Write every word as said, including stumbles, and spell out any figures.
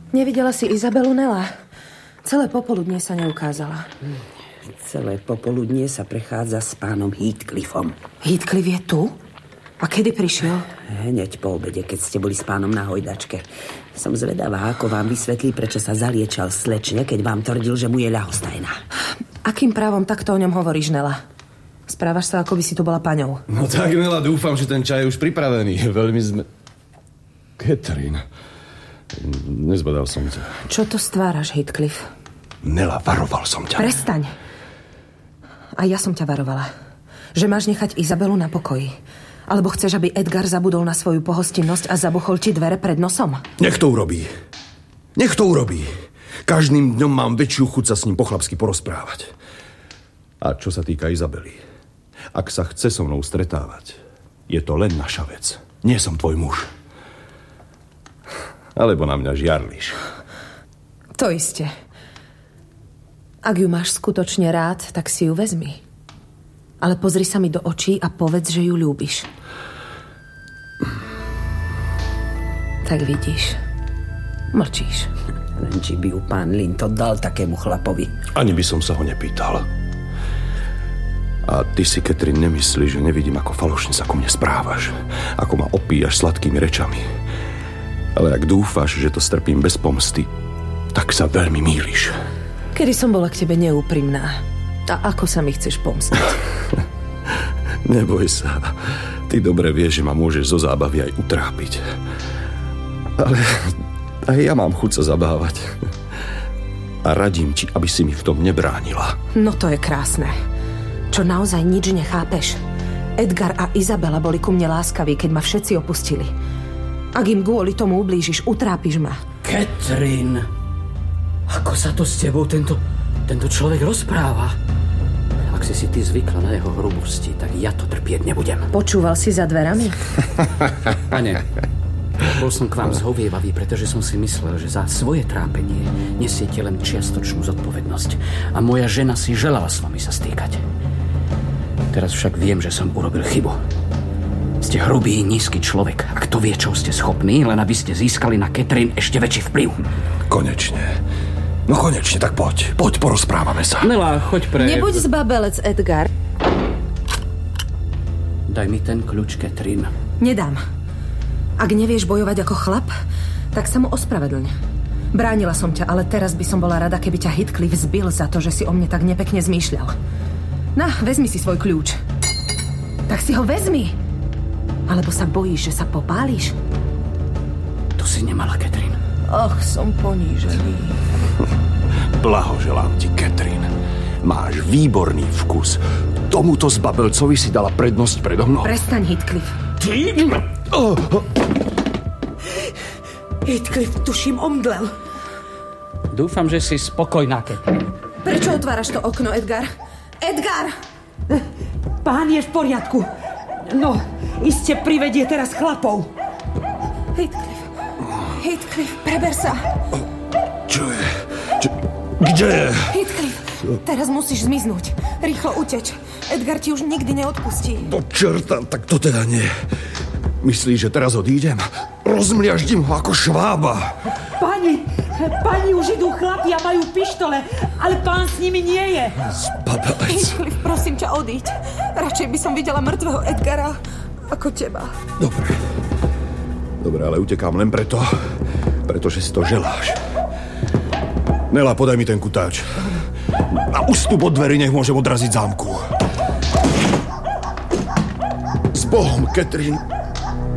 Nevidela si Izabelu, Nela? Celé popoludnie sa neukázala. Celé popoludnie sa prechádza s pánom Heathcliffom. Heathcliff je tu? A kedy prišiel? Hneď po obede, keď ste boli s pánom na hojdačke. Som zvedavá, ako vám vysvetlí, prečo sa zaliečal slečne, keď vám tvrdil, že mu je ľahostajná. Akým právom takto o ňom hovoríš, Nela? Správaš sa, ako by si tu bola paňou. No tak, Nela, dúfam, že ten čaj je už pripravený. Veľmi sme... Catherine, nezbadal som ťa. Čo to stváraš, Heathcliff? Nela, varoval som ťa. Prestaň. A ja som ťa varovala, že máš nechať Izabelu na pokoji. Alebo chceš, aby Edgar zabudol na svoju pohostinnosť a zabuchol ti dvere pred nosom? Nech to urobí. Nech to urobí. Každým dňom mám väčšiu chuť sa s ním po chlapsky porozprávať. A čo sa týka Izabely, ak sa chce so mnou stretávať, je to len naša vec. Nie som tvoj muž. Alebo na mňa žiarliš. To iste. Ak ju máš skutočne rád, tak si ju vezmi. Ale pozri sa mi do očí a povedz, že ju ľúbiš. Tak vidíš. Mlčíš. Len či by ju pán Linton dal takému chlapovi. Ani by som sa ho nepýtal. A ty si, Catherine, nemyslíš, že nevidím, ako falošne sa ku mne správaš. Ako ma opíjaš sladkými rečami. Ale ak dúfaš, že to strpím bez pomsty, tak sa veľmi mýliš. Kedy som bola k tebe neúprimná? A ako sa mi chceš pomstiť? Neboj sa. Ty dobre vieš, že ma môžeš zo zábavy aj utrápiť. Ale aj ja mám chuť sa zabávať. A radím ti, aby si mi v tom nebránila. No to je krásne. Čo naozaj nič nechápeš? Edgar a Izabela boli ku mne láskaví, keď ma všetci opustili. Ak im kvôli tomu ublížiš, utrápiš ma. Catherine, ako sa to s tebou tento, tento človek rozpráva? Ak si si ty zvykla na jeho hrubosti, tak ja to trpieť nebudem. Počúval si za dverami? Pane, bol som k vám zhovievavý, pretože som si myslel, že za svoje trápenie nesiete len čiastočnú zodpovednosť. A moja žena si želala s vami sa stýkať. Teraz však viem, že som urobil chybu. Ste hrubý, nízky človek. A kto vie, čo ste schopní, len aby ste získali na Catherine ešte väčší vplyv. Konečne. No konečne, tak poď. Poď, porozprávame sa. Nela, choď pre... Nebuď zbabelec, Edgar. Daj mi ten kľúč, Catherine. Nedám. Ak nevieš bojovať ako chlap, tak sa mu ospravedlň. Bránila som ťa, ale teraz by som bola rada, keby ťa Heathcliff zbil za to, že si o mne tak nepekne zmýšľal. Na, vezmi si svoj kľúč. Tak si ho vezmi. Alebo sa bojíš, že sa popáliš? To si nemala, Catherine. Och, som ponížený. Blahoželám ti, Catherine. Máš výborný vkus. Tomuto zbabelcovi si dala prednosť predo mnou. Prestaň, Heathcliff. Ty? Oh. Heathcliff, tuším, omdlel. Dúfam, že si spokojná, Catherine. Prečo otváraš to okno, Edgar? Edgar! Pán je v poriadku. No, iste privedie teraz chlapov. Heathcliff, Heathcliff, preber sa. Čo je? Čo? Kde je? Heathcliff, teraz musíš zmiznúť. Rýchlo uteč. Edgar ti už nikdy neodpustí. Do čerta, tak to teda nie. Myslíš, že teraz odídem? Rozmliaždím ho ako švába. Pani, pani, už idú chlapi a majú pištole, ale pán s nimi nie je. Zbabelec. Heathcliff, prosím ťa, odíď. Radšej by som videla mŕtvého Edgara ako teba. Dobre. Dobre, ale utekám len preto, pretože si to želáš. Nela, podaj mi ten kutáč. A ustup od dverí, nech môžem odraziť zámku. S Bohom, Catherine.